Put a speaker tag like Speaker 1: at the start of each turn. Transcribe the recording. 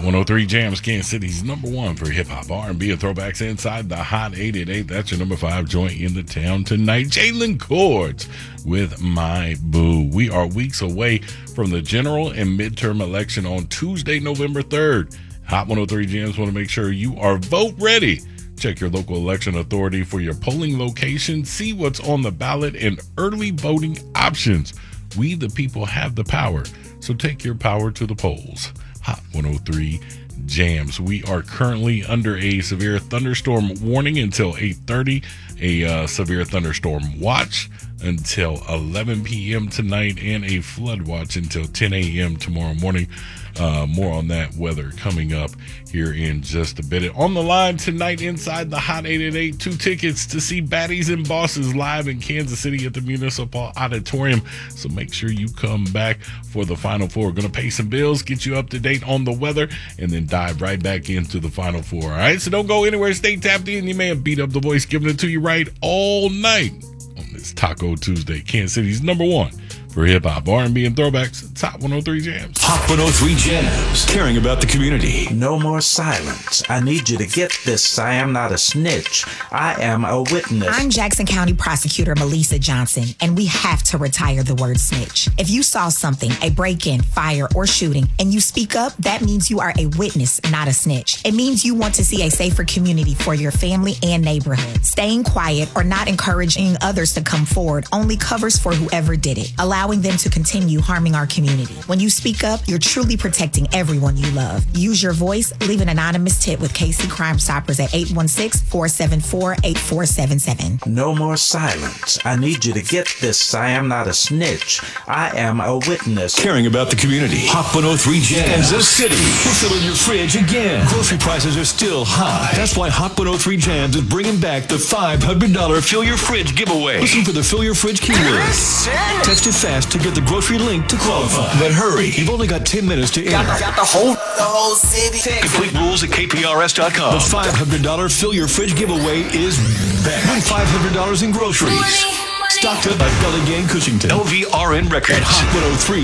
Speaker 1: Hot 103 Jams, Kansas City's number one for hip-hop, R&B, and throwbacks inside the Hot 888. That's your number 5 joint in the town tonight. Jalen Cords with My Boo. We are weeks away from the general and midterm election on Tuesday, November 3rd. Hot 103 Jams want to make sure you are vote ready. Check your local election authority for your polling location. See what's on the ballot and early voting options. We, the people, have the power. So take your power to the polls. Hot 103 Jams. We are currently under a severe thunderstorm warning until 8:30. A severe thunderstorm watch until 11 p.m. tonight, and a flood watch until 10 a.m. tomorrow morning. More on that weather coming up here in just a bit. On the line tonight inside the Hot 888, 2 tickets to see Baddies and Bosses live in Kansas City at the Municipal Auditorium. So make sure you come back for the Final Four. We're going to pay some bills, get you up to date on the weather, and then dive right back into the Final Four. All right, so don't go anywhere. Stay tapped in. You may have beat up the voice, giving it to you right all night on this Taco Tuesday. Kansas City's number one for hip-hop, R&B, and throwbacks. It's Hot 103 Jams.
Speaker 2: Hot 103 Jams, caring about the community.
Speaker 3: No more silence. I need you to get this. I am not a snitch. I am a witness.
Speaker 4: I'm Jackson County Prosecutor Melissa Johnson, and we have to retire the word snitch. If you saw something, a break-in, fire, or shooting, and you speak up, that means you are a witness, not a snitch. It means you want to see a safer community for your family and neighborhood. Staying quiet or not encouraging others to come forward only covers for whoever did it, allowing them to continue harming our community. When you speak up, you're truly protecting everyone you love. Use your voice. Leave an anonymous tip with KC Crime Stoppers at 816-474-8477.
Speaker 3: No more silence. I need you to get this. I am not a snitch. I am a witness.
Speaker 2: Caring about the community. Hot 103 Jams. Kansas City. We're filling your fridge again. Grocery prices are still high. That's why Hot 103 Jams is bringing back the $500 Fill Your Fridge giveaway. Listen for the Fill Your Fridge keyword. Text it fast to get the grocery link to qualify. But hurry, you've only got 10 minutes to enter.
Speaker 5: Got the whole city.
Speaker 2: Complete rules at kprs.com. The $500 Fill Your Fridge giveaway is back. Win $500 in groceries. Stocked up by Belly Gang Cushington. LVRN Records. Hot 103